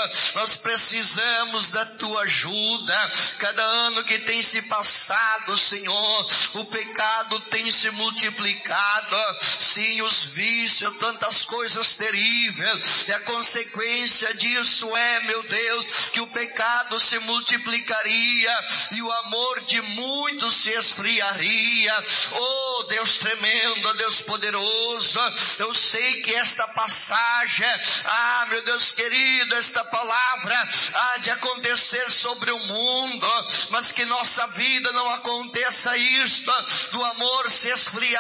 nós precisamos da tua ajuda. Cada ano que tem se passado, Senhor, o pecado tem se multiplicado, sim, os vícios, tantas coisas terríveis, e a consequência disso é, meu Deus, que o pecado se multiplicaria e o amor de muitos se esfriaria. Oh, Deus tremendo, Deus poderoso, eu sei que esta passagem, meu Deus querido, esta palavra há de acontecer sobre o mundo, mas que nossa vida não aconteça isto, do amor se esfriar